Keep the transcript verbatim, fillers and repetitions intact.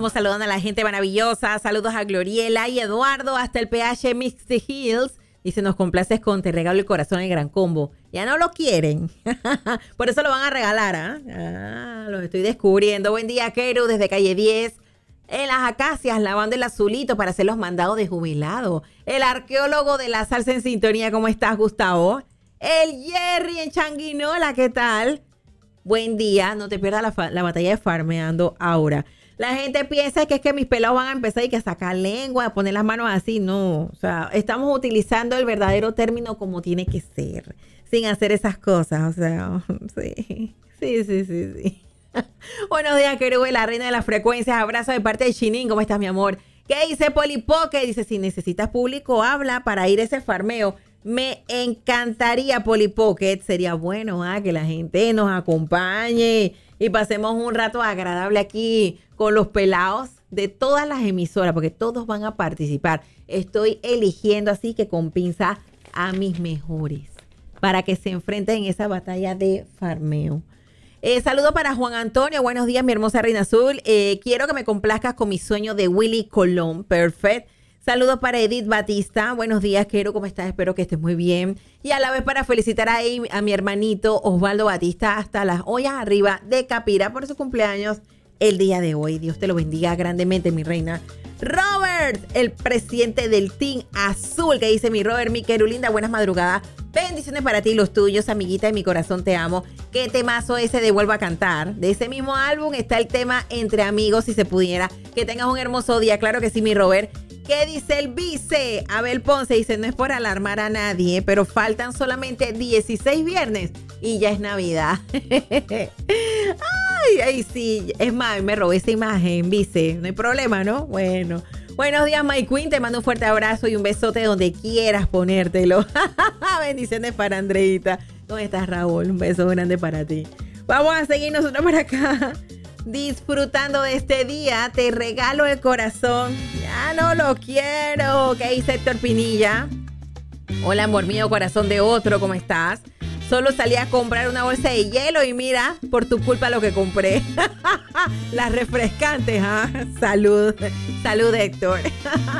Vamos saludando a la gente maravillosa. Saludos a Gloriela y Eduardo hasta el P H Mixed Hills. Dice, nos complaces con Te regalo el corazón el gran combo. Ya no lo quieren. Por eso lo van a regalar, ¿ah? Ah, lo estoy descubriendo. Buen día, Keru, desde calle diez. En las acacias, lavando el azulito para hacer los mandados de jubilado. El arqueólogo de la salsa en sintonía. ¿Cómo estás, Gustavo? El Jerry en Changuinola, ¿qué tal? Buen día. No te pierdas la, la batalla de farmeando ahora. La gente piensa que es que mis pelados van a empezar y que sacar lengua, a poner las manos así. No, o sea, estamos utilizando el verdadero término como tiene que ser, sin hacer esas cosas. O sea, sí, sí, sí, sí, sí. Buenos días, Keru, la reina de las frecuencias. Abrazo de parte de Chinin. ¿Cómo estás, mi amor? ¿Qué dice Polipoque? Dice, si necesitas público, habla para ir a ese farmeo. Me encantaría, Polipocket. Sería bueno, ¿ah? Que la gente nos acompañe y pasemos un rato agradable aquí con los pelados de todas las emisoras, porque todos van a participar. Estoy eligiendo así que con pinza a mis mejores para que se enfrenten en esa batalla de farmeo. Eh, saludo para Juan Antonio. Buenos días, mi hermosa reina azul. Eh, quiero que me complazcas con mi sueño de Willy Colón. Perfecto. Saludos para Edith Batista. Buenos días, Quero. ¿Cómo estás? Espero que estés muy bien. Y a la vez para felicitar a, a mi hermanito Osvaldo Batista hasta las ollas arriba de Capira por su cumpleaños el día de hoy. Dios te lo bendiga grandemente, mi reina. Robert, el presidente del Team Azul, que dice mi Robert, mi Querulinda, buenas madrugadas. Bendiciones para ti y los tuyos, amiguita de mi corazón, te amo. ¿Qué temazo ese de Vuelvo a Cantar? De ese mismo álbum está el tema Entre Amigos, si se pudiera. Que tengas un hermoso día, claro que sí, mi Robert. ¿Qué dice el vice? Abel Ponce dice, no es por alarmar a nadie, pero faltan solamente dieciséis viernes y ya es Navidad. Ay, ay, sí. Es más, me robé esa imagen, vice. No hay problema, ¿no? Bueno. Buenos días, My Queen. Te mando un fuerte abrazo y un besote donde quieras ponértelo. Bendiciones para Andreita. ¿Cómo estás, Raúl? Un beso grande para ti. Vamos a seguir nosotros por acá. Disfrutando de este día, te regalo el corazón. Ya no lo quiero. ¿Qué dice Héctor Pinilla? Hola, amor mío, corazón de otro, ¿cómo estás? Solo salí a comprar una bolsa de hielo y mira, por tu culpa lo que compré. Las refrescantes, ¿ah? Salud. Salud, Héctor.